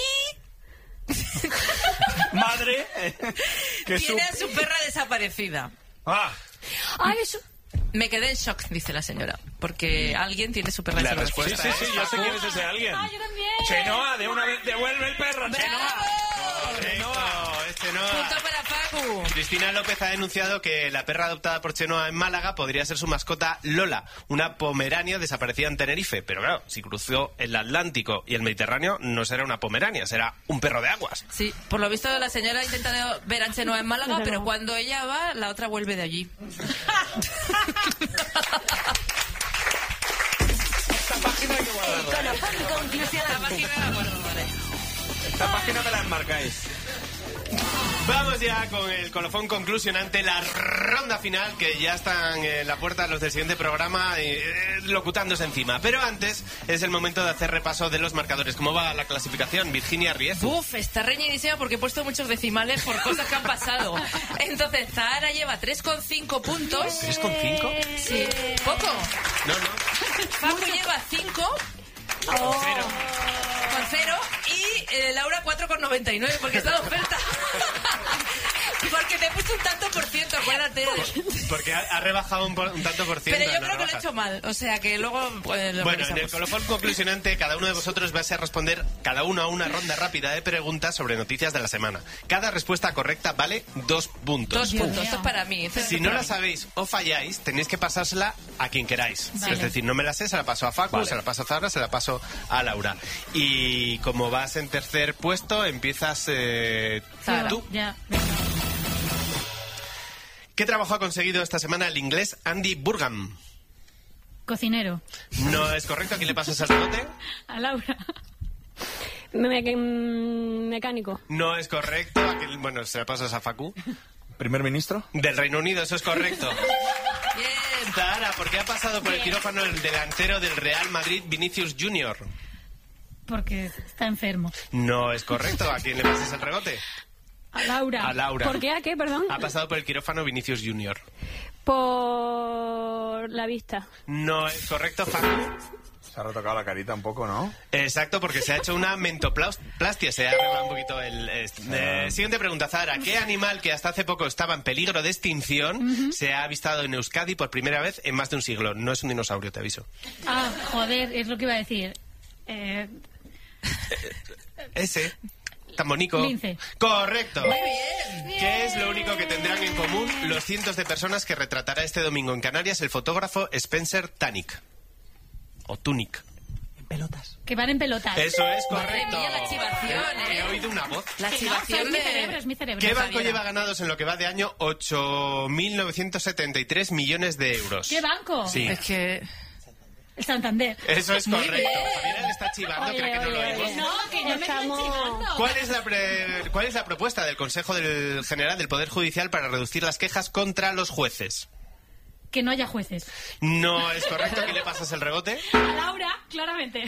Madre, que su... tiene a su perra desaparecida. Ah, Ay, eso... Me quedé en shock, dice la señora, porque alguien tiene su perra La desaparecida. sí, respuesta sí, sí, yo sé quién es ese alguien. Ah, yo también. Chenoa, de una vez, devuelve el perro, Chenoa. Correcto, es Chenoa. Punto para Facu. Cristina López ha denunciado que la perra adoptada por Chenoa en Málaga podría ser su mascota Lola, una pomerania desaparecida en Tenerife. Pero claro, si cruzó el Atlántico y el Mediterráneo, no será una pomerania, será un perro de aguas. Sí, por lo visto la señora ha intentado ver a Chenoa en Málaga, pero cuando ella va, la otra vuelve de allí. Esta página hay que guardarla. ¿eh? Esta página la guardo, vale. Esta página me la enmarcáis. Vamos ya con el colofón conclusionante, la ronda final, que ya están en la puerta los del siguiente programa eh, locutándose encima. Pero antes es el momento de hacer repaso de los marcadores. ¿Cómo va la clasificación, Virginia Riezu? Uf, está reñidísima porque he puesto muchos decimales por cosas que han pasado. Entonces, Zahara lleva tres coma cinco puntos. ¿tres coma cinco? Sí. ¿Poco? No, no. Facu lleva cinco. Con cero. Con cero. Y eh, Laura cuatro coma noventa y nueve porque está de oferta. Porque te he puesto un tanto por ciento, acuérdate. Porque ha, ha rebajado un, por- un tanto por ciento. Pero yo en la creo que lo he rebaja. hecho mal. O sea que luego pues, lo Bueno, en el revisamos. colofón conclusionante, cada uno de vosotros va a responder cada uno a una ronda rápida de preguntas sobre noticias de la semana. Cada respuesta correcta vale dos puntos. Dos puntos, esto es para mí. esto es Si no para la mí. sabéis o falláis, tenéis que pasársela a quien queráis. Vale. Es decir, no me la sé, se la paso a Facu, Vale. se la paso a Zahara, se la paso a Laura. Y como vas en tercer puesto, empiezas eh, Zahara. tú. Ya. ¿Qué trabajo ha conseguido esta semana el inglés Andy Burgam? Cocinero. No es correcto, ¿a quién le pasas el rebote? A Laura. Me- me- mecánico. No es correcto, ¿a quién- bueno, se la pasas a Facu. ¿Primer ministro? Del Reino Unido, eso es correcto. Bien. Zahara, ¿por qué ha pasado por el quirófano el delantero del Real Madrid, Vinicius Junior? Porque está enfermo. No es correcto, ¿a quién le pasas el rebote? A Laura. A Laura. ¿Por qué? ¿A qué? Perdón. Ha pasado por el quirófano Vinicius Junior. Por la vista. No es correcto, Facu. Se ha retocado la carita un poco, ¿no? Exacto, porque se ha hecho una mentoplastia, se ha arreglado un poquito el... eh, siguiente pregunta, Zahara. ¿Qué animal que hasta hace poco estaba en peligro de extinción se ha avistado en Euskadi por primera vez en más de un siglo? No es un dinosaurio, te aviso. Ah, joder, es lo que iba a decir. Eh, Ese... Tan bonito. Lince. Correcto. Muy bien. ¿Qué es lo único que tendrán en común los cientos de personas que retratará este domingo en Canarias el fotógrafo Spencer Tunick? O Tunick. que van en pelotas. Eso es Madre correcto. mía, la chivación, He ¿eh? oído una voz. La Que no, chivación es mi de... cerebro, es mi cerebro. ¿Qué banco Javiera. lleva ganados en lo que va de año ocho mil novecientos setenta y tres millones de euros? ¿Qué banco? Sí. Es que... El Santander. Eso es Muy correcto. bien. Javiera le está chivando, Oye, cree que no lo oye, oímos. oye. No, que no me están Estamos- chivando. ¿Cuál es, la pre- ¿Cuál es la propuesta del Consejo del General del Poder Judicial para reducir las quejas contra los jueces? Que no haya jueces. No es correcto. ¿Qué le pasas el rebote? A Laura, claramente.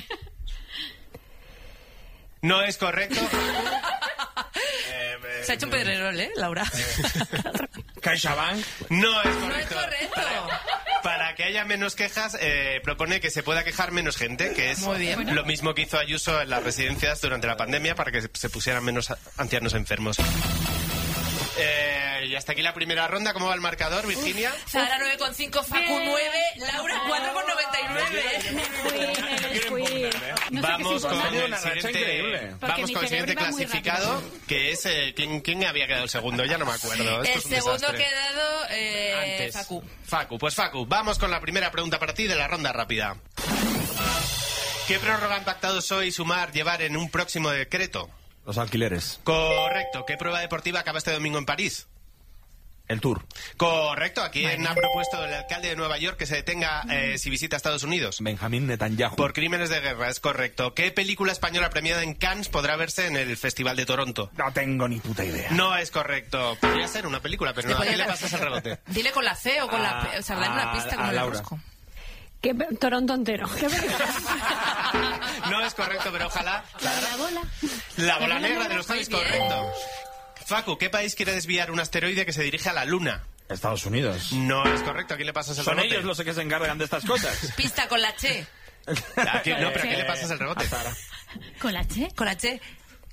No es correcto. Eh, eh, Se ha hecho un pedrerol, ¿eh, Laura? CaixaBank. No es No es correcto. correcto. Para que haya menos quejas, eh, propone que se pueda quejar menos gente, que es Muy bien. lo mismo que hizo Ayuso en las residencias durante la pandemia para que se- se pusieran menos a- ancianos enfermos. Eh, y hasta aquí la primera ronda. ¿Cómo va el marcador, Virginia? Zahara nueve coma cinco, Facu nueve, Laura cuatro coma noventa y nueve. Me fui, me fui. No sé Vamos qué con significa. tenido el una racha siguiente, increíble. Porque vamos mi con el siguiente cerebro iba muy clasificado, que es... eh, ¿quién, quién había quedado el segundo? Ya no me acuerdo. Esto El es un segundo desastre. ha quedado eh, Antes. Facu. Facu, pues Facu, vamos con la primera pregunta para ti de la ronda rápida. ¿Qué prórroga han pactado P S O E y Sumar llevar en un próximo decreto? Los alquileres. Correcto. ¿Qué prueba deportiva acaba este domingo en París? El Tour. Correcto. ¿A quién ha propuesto el alcalde de Nueva York que se detenga eh, si visita Estados Unidos? Benjamín Netanyahu. Por crímenes de guerra, es correcto. ¿Qué película española premiada en Cannes podrá verse en el Festival de Toronto? No tengo ni puta idea. No es correcto. Podría ser una película, pero no. ¿A podía quién le dar- pasas el rebote? Dile con la C o con la A- P. O sea, dale una a- pista a como el Laura. rosco. ¿Qué pe- Toronto entero. ¿Qué pe- No es correcto, pero ojalá. La bola. La bola La bola negra negra, de los muy Javis, bien. correcto. Facu, ¿qué país quiere desviar un asteroide que se dirige a la Luna? Estados Unidos. No es correcto. ¿A quién le pasas el Son rebote? ellos los que se encargan de estas cosas. Pista con la Che. ¿A quién- no, pero ¿a quién le pasas el rebote? ¿Con la Che? Con la Che.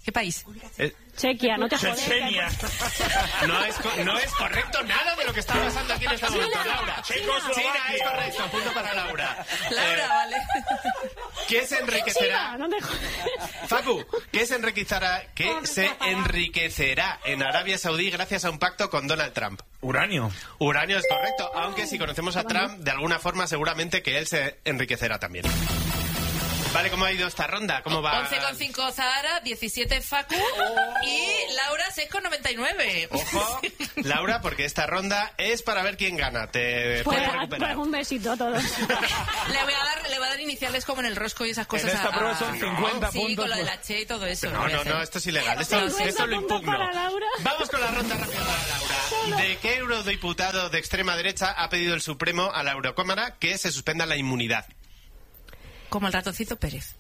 ¿Qué país? Eh, Chequia, no te jodes. Chechenia. no, es, co- no es correcto nada de lo que está pasando aquí en este momento, Laura. China es correcto, punto para Laura. Laura, Eh, vale. ¿Qué se enriquecerá? Chiva, no te jodes. Facu, ¿qué se enriquecerá, qué se enriquecerá en Arabia Saudí gracias a un pacto con Donald Trump? Uranio. Uranio es correcto, aunque si conocemos a Trump, de alguna forma seguramente que él se enriquecerá también. Vale, ¿cómo ha ido esta ronda? ¿Cómo va? once coma cinco Zahara, diecisiete Facu y Laura seis coma noventa y nueve. Ojo, Laura, porque esta ronda es para ver quién gana. Te Pues, puedes pues recuperar. un besito a todos. Le voy a dar, le voy a dar iniciales como en el rosco y esas cosas. En esta a- prueba son a- cincuenta sí, puntos. con lo de la Che y todo eso. No, voy a no, hacer. no, esto es ilegal. Esto, cincuenta esto lo puntos impugno. para Laura. Vamos con la ronda rápida para Laura. ¿De qué eurodiputado de extrema derecha ha pedido el Supremo a la Eurocámara que se suspenda la inmunidad? Como el ratoncito Pérez.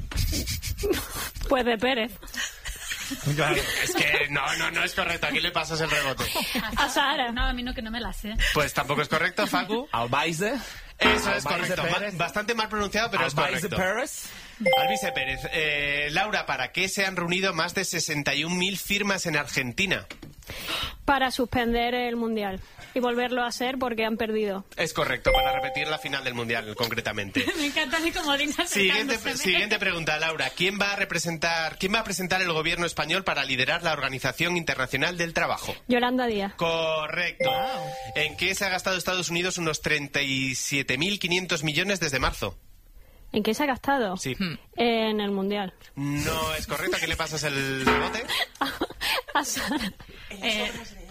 Pues de Pérez. Claro. Es que no, no, no es correcto. Aquí le pasas el rebote. A Sara. No, a mí no, que no me la sé. Pues tampoco es correcto, Facu. Albaise. Eso es Albaise correcto. Pérez. Ba- Bastante mal pronunciado, pero es Albaise correcto. Pérez. Alvise Pérez. Eh, Laura, ¿para qué se han reunido más de sesenta y un mil firmas en Argentina? Para suspender el mundial y volverlo a hacer porque han perdido. Es correcto, para repetir la final del Mundial, concretamente. Me encanta mi comodina Siguiente, acercándoseme. siguiente pregunta, Laura. ¿Quién va a representar, quién va a presentar el gobierno español para liderar la Organización Internacional del Trabajo? Yolanda Díaz. Correcto. ¿En qué se ha gastado Estados Unidos unos treinta y siete mil quinientos millones desde marzo? ¿En qué se ha gastado? Sí. En el mundial. No es correcto. ¿A quién le pasas el rebote? A Sara. Eh,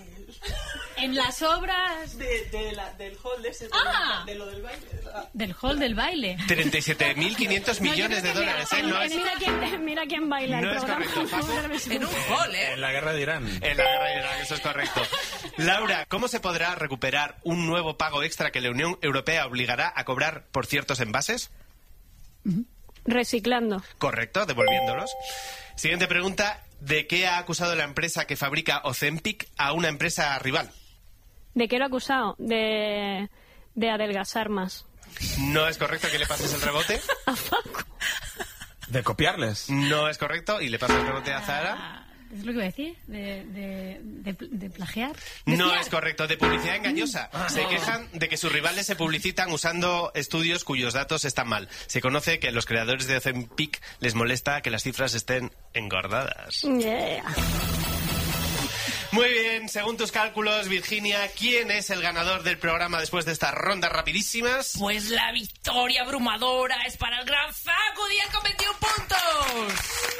en las obras De, de la, del hall ese, de, Ah. de lo del baile. de la- del hall del baile. treinta y siete mil quinientos millones de dólares, ¿eh? No es, Mira quién, mira quién baila No el es programa. correcto, Paco. En un hall, ¿eh? En la guerra de Irán. en la guerra de Irak, eso es correcto. Laura, ¿cómo se podrá recuperar un nuevo pago extra que la Unión Europea obligará a cobrar por ciertos envases? Reciclando. Correcto, devolviéndolos. Siguiente pregunta. ¿De qué ha acusado la empresa que fabrica Ozempic a una empresa rival? ¿De qué lo ha acusado? De, de adelgazar más. No es correcto que le pases el rebote. A Facu. De copiarles. No es correcto y le pasas el rebote a Zahara. Ah, ¿es lo que iba a decir? ¿De, de, de, de plagiar? No Decía- es correcto, de publicidad engañosa. Se quejan de que sus rivales se publicitan usando estudios cuyos datos están mal. Se conoce que a los creadores de Ozempic les molesta que las cifras estén engordadas. Yeah. Muy bien, según tus cálculos, Virginia, ¿quién es el ganador del programa después de estas rondas rapidísimas? Pues la victoria abrumadora es para el gran Facu, diez con veintiún puntos.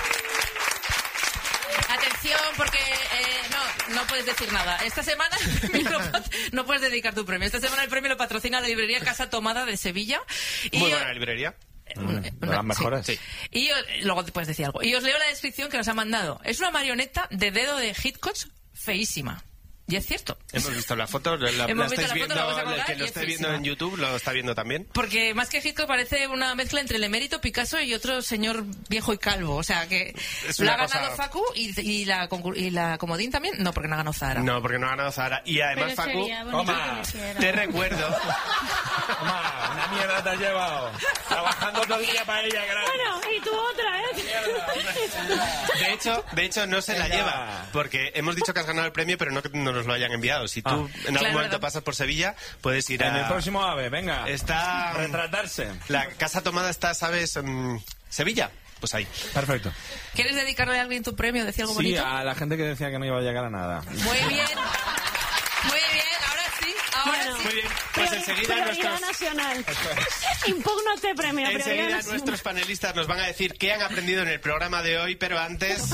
Atención, porque eh, no, no puedes decir nada. Esta semana no puedes dedicar tu premio. Esta semana el premio lo patrocina la librería Casa Tomada de Sevilla. Y Muy yo- buena librería. Eh, De las mejores. sí. Y yo- luego te puedes decir algo. Y os leo la descripción que nos ha mandado. Es una marioneta de dedo de Hitchcock feísima. Y es cierto. Hemos visto la foto, la, la- Hemos la visto estáis la foto, viendo, la vamos a el colgar que y lo es esté viendo feísima. en YouTube lo está viendo también. Porque más que Hitchcock parece una mezcla entre el emérito Picasso y otro señor viejo y calvo. O sea que Es lo una ha ganado cosa- Facu y, y, la, concur- y la Comodín también. No, porque no ha ganado Zahara. No, porque no ha ganado Zahara. Y además, Pero Facu, sería bonito toma, que lo hiciera. te recuerdo... Toma, una mierda te has llevado. Trabajando todo el día para ella, gracias. Bueno, y tú otra, ¿eh? De hecho, de hecho no se la Venga. lleva, porque hemos dicho que has ganado el premio, pero no que no nos lo hayan enviado. Si tú Ah. en algún Claro, momento verdad. pasas por Sevilla, puedes ir a... En el próximo AVE, venga. Está... Retratarse. La casa tomada está, ¿sabes? En Sevilla. Pues ahí. Perfecto. ¿Quieres dedicarle a alguien tu premio? ¿Decir algo Sí, bonito? a la gente que decía que no iba a llegar a nada. Muy bien. Muy bien, ahora sí. Ahora Bueno. sí. Muy bien. Pues Priori- enseguida prioridad nuestros... nacional. Impugno este premio. prioridad Enseguida nacional. nuestros panelistas nos van a decir qué han aprendido en el programa de hoy, pero antes...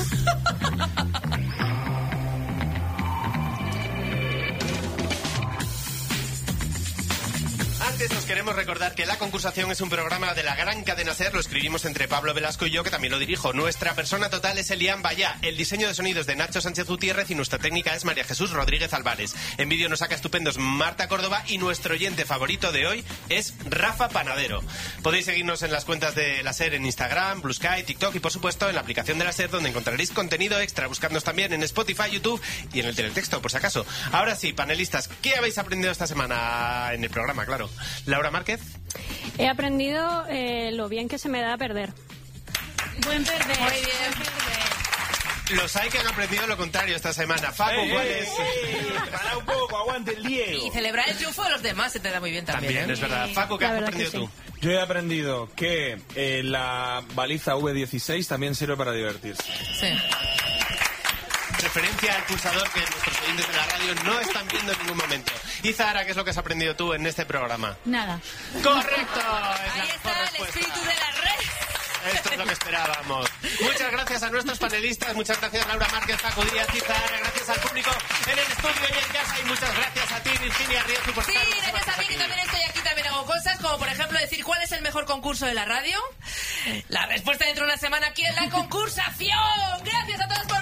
Antes os queremos recordar que La Concursación es un programa de la gran cadena SER, lo escribimos entre Pablo Velasco y yo, que también lo dirijo. Nuestra persona total es Elian Bayá, el diseño de sonidos de Nacho Sánchez Gutiérrez y nuestra técnica es María Jesús Rodríguez Álvarez. En vídeo nos saca estupendos Marta Córdoba y nuestro oyente favorito de hoy es Rafa Panadero. Podéis seguirnos en las cuentas de la SER en Instagram, Blue Sky, TikTok y por supuesto en la aplicación de la SER, donde encontraréis contenido extra, buscándonos también en Spotify, YouTube y en el teletexto, por si acaso. Ahora sí, panelistas, ¿qué habéis aprendido esta semana en el programa? Claro. Laura Márquez. He aprendido eh, lo bien que se me da a perder. Buen perder. Muy bien. Los hay que han aprendido lo contrario esta semana. Facu, ¡Ey, ¿cuál ey, es? ey! Para un poco, aguante el Diego. Y celebrar el triunfo de los demás se te da muy bien también. También, ¿eh? es verdad. Facu, ¿qué La has verdad aprendido que tú? Yo he aprendido que eh, la baliza V dieciséis también sirve para divertirse. Sí. Referencia al pulsador que nuestros oyentes de la radio no están viendo en ningún momento. Y Zahara, ¿qué es lo que has aprendido tú en este programa? Nada. ¡Correcto! Es la Ahí mejor está el respuesta. espíritu de la red. Esto es lo que esperábamos. Muchas gracias a nuestros panelistas, muchas gracias Laura Márquez, Facu Díaz y Zahara, gracias al público en el estudio y en casa y muchas gracias a ti, Virginia Riezu, por Sí, estar una gracias semana a mí aquí. que también estoy aquí, también hago cosas, como por ejemplo decir cuál es el mejor concurso de la radio. La respuesta dentro de una semana aquí en la concursación. Gracias a todos por